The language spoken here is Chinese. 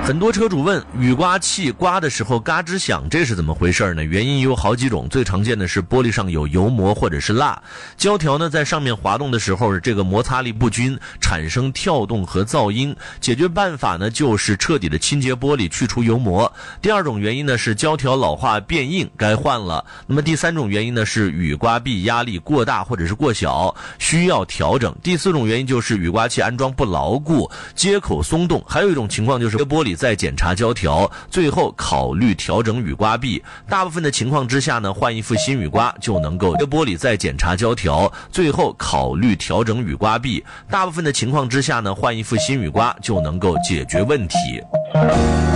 很多车主问，雨刮器刮的时候嘎吱响，这是怎么回事呢？原因有好几种，最常见的是玻璃上有油膜或者是蜡，胶条呢在上面滑动的时候，这个摩擦力不均，产生跳动和噪音。解决办法呢就是彻底的清洁玻璃，去除油膜。第二种原因呢是胶条老化变硬，该换了。那么第三种原因呢是雨刮臂压力过大或者是过小，需要调整。第四种原因就是雨刮器安装不牢固，接口松动。还有一种情况就是玻璃再检查胶条，最后考虑调整雨刮臂。大部分的情况之下呢，换一副新雨刮就能够。玻璃再检查胶条，最后考虑调整雨刮臂。大部分的情况之下呢，换一副新雨刮就能够解决问题。